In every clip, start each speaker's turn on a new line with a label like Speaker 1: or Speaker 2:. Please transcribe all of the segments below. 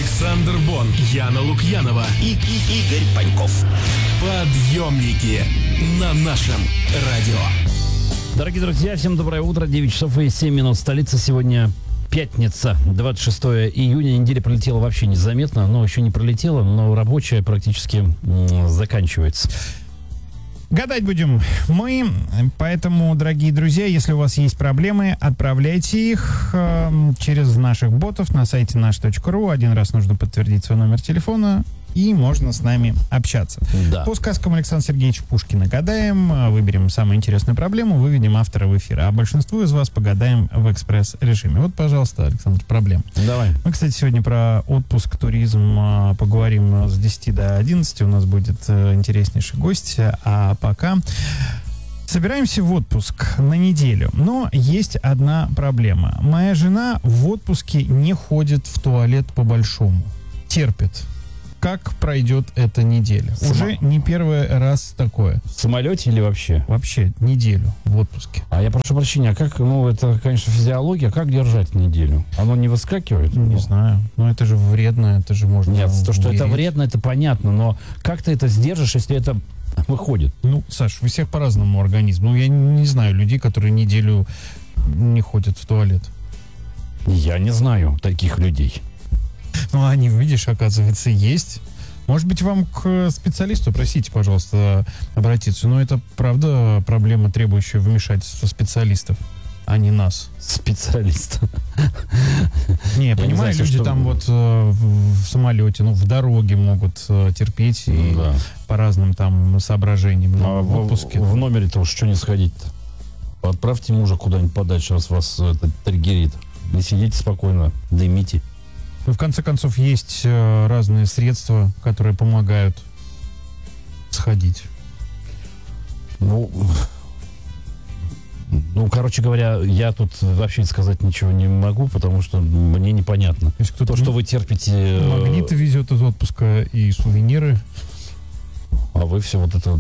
Speaker 1: Александр Бон, Яна Лукьянова и Игорь Паньков. Подъемники на нашем радио.
Speaker 2: Дорогие друзья, всем доброе утро. 9 часов и 7 минут. Столица сегодня пятница, 26 июня. Неделя пролетела вообще незаметно. Но еще не пролетела, но рабочая практически заканчивается.
Speaker 3: Гадать будем мы, поэтому, дорогие друзья, если у вас есть проблемы, отправляйте их через наших ботов на сайте наш.ру. Один раз нужно подтвердить свой номер телефона, и можно с нами общаться.
Speaker 2: Да.
Speaker 3: По сказкам Александра Сергеевича Пушкина гадаем, выберем самую интересную проблему, выведем автора в эфир. А большинству из вас погадаем в экспресс-режиме. Вот, пожалуйста, Александр, проблема.
Speaker 2: Давай.
Speaker 3: Мы, кстати, сегодня про отпуск, туризм поговорим с 10 до 11. У нас будет интереснейший гость. А пока собираемся в отпуск на неделю. Но есть одна проблема. Моя жена в отпуске не ходит в туалет по-большому. Терпит. Как пройдет эта неделя? Уже не первый раз такое.
Speaker 2: В самолете или вообще?
Speaker 3: Вообще неделю в отпуске.
Speaker 2: А я прошу прощения, а как, это, конечно, физиология, как держать неделю? Оно не выскакивает?
Speaker 3: Не знаю. Но это же вредно, это же можно...
Speaker 2: Нет, то, что
Speaker 3: умереть.
Speaker 2: это вредно, это понятно, но как ты это сдержишь, если это выходит?
Speaker 3: Ну, Саш, у всех по-разному организм. Ну, я не знаю людей, которые неделю не ходят в туалет.
Speaker 2: Я не знаю таких людей.
Speaker 3: Ну, они, видишь, оказывается, есть. Может быть, вам к специалисту, просите, пожалуйста, обратиться. Но это, правда, проблема, требующая вмешательства специалистов, а не нас.
Speaker 2: Специалист.
Speaker 3: Не, я понимаю,
Speaker 2: знаю,
Speaker 3: люди
Speaker 2: что...
Speaker 3: там вот в самолете, в дороге могут терпеть и
Speaker 2: Да.
Speaker 3: по разным там соображениям. Но
Speaker 2: А
Speaker 3: в отпуске...
Speaker 2: в номере-то уж что не сходить-то? Отправьте мужа куда-нибудь подальше, раз вас это триггерит. Не сидите спокойно, дымите.
Speaker 3: Ну, в конце концов, есть разные средства, которые помогают сходить.
Speaker 2: Ну, короче говоря, я тут вообще сказать ничего не могу, потому что мне непонятно.
Speaker 3: То есть кто-то
Speaker 2: То, что вы терпите...
Speaker 3: магниты везет из отпуска и сувениры.
Speaker 2: А вы все вот это...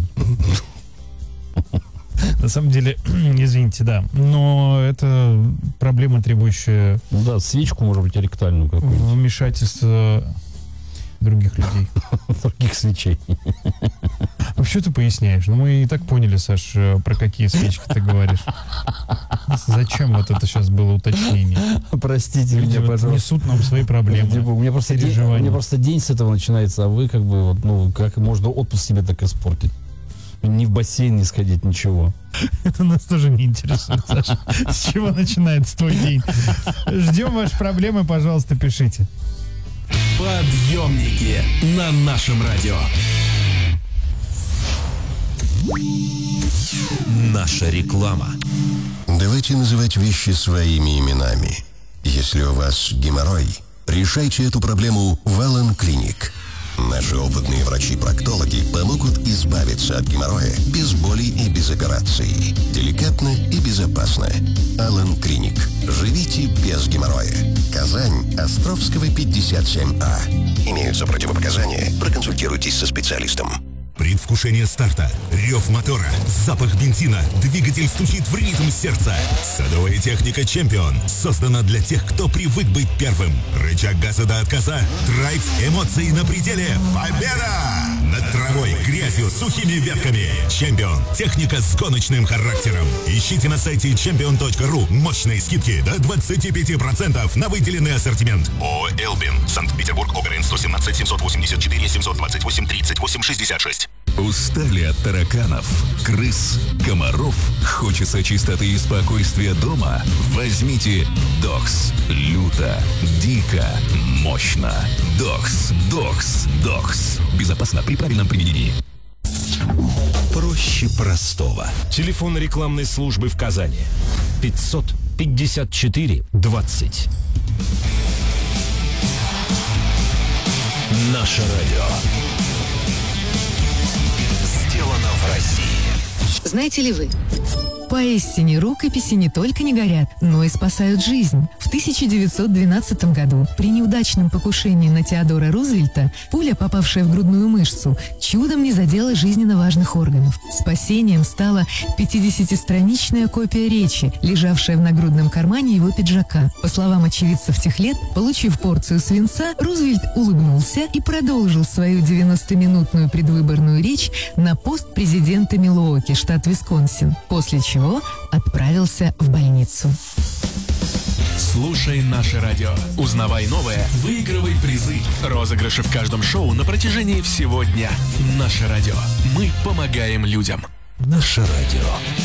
Speaker 3: На самом деле, извините, да. Но это проблема, требующая
Speaker 2: Да, свечку, может быть, ректальную какую-нибудь.
Speaker 3: вмешательства других людей.
Speaker 2: Других свечей.
Speaker 3: Вообще ты поясняешь? Ну, мы и так поняли, Саш, про какие свечки ты говоришь. Зачем вот это сейчас было уточнение?
Speaker 2: Простите
Speaker 3: Люди
Speaker 2: меня,
Speaker 3: вот
Speaker 2: пожалуйста.
Speaker 3: несут нам свои проблемы.
Speaker 2: У меня просто день с этого начинается, а вы как бы, как можно отпуск себе так испортить? Ни в бассейн не сходить, ничего.
Speaker 3: Это нас тоже не интересует, Саша. С чего начинается твой день? Ждем ваши проблемы, пожалуйста, пишите.
Speaker 1: Подъемники на нашем радио. Наша реклама.
Speaker 4: Давайте называть вещи своими именами. Если у вас геморрой, решайте эту проблему в Аллен Клиник. Наши опытные врачи-проктологи помогут избавиться от геморроя без боли и без операций. Деликатно и безопасно. Аллен Клиник. Живите без геморроя. Казань, Островского, 57А. Имеются противопоказания. Проконсультируйтесь со специалистом.
Speaker 5: Предвкушение старта, рев мотора, запах бензина, двигатель стучит в ритм сердца. Садовая техника «Чемпион» создана для тех, кто привык быть первым. Рычаг газа до отказа, драйв, эмоции на пределе, победа! Над травой, грязью, сухими ветками. «Чемпион» — техника с гоночным характером. Ищите на сайте champion.ru мощные скидки до 25% на выделенный ассортимент. ООО «Элбин», Санкт-Петербург, ОГРН 117 784 728 38 66.
Speaker 6: Устали от тараканов, крыс, комаров? Хочется чистоты и спокойствия дома? Возьмите Докс. Люто, дико, мощно. Докс. Безопасно при правильном применении.
Speaker 1: Проще простого.
Speaker 7: Телефон рекламной службы в Казани. 554 20.
Speaker 1: Наше радио. Сделано в России.
Speaker 8: Знаете ли вы, поистине рукописи не только не горят, но и спасают жизнь. В В 1912 году при неудачном покушении на Теодора Рузвельта пуля, попавшая в грудную мышцу, чудом не задела жизненно важных органов. Спасением стала 50-страничная копия речи, лежавшая в нагрудном кармане его пиджака. По словам очевидцев тех лет, получив порцию свинца, Рузвельт улыбнулся и продолжил свою 90-минутную предвыборную речь на пост президента Милуоки, штат Висконсин, после чего отправился в больницу.
Speaker 9: Слушай наше радио. Узнавай новое, выигрывай призы. Розыгрыши в каждом шоу на протяжении всего дня. Наше радио. Мы помогаем людям.
Speaker 1: Наше радио.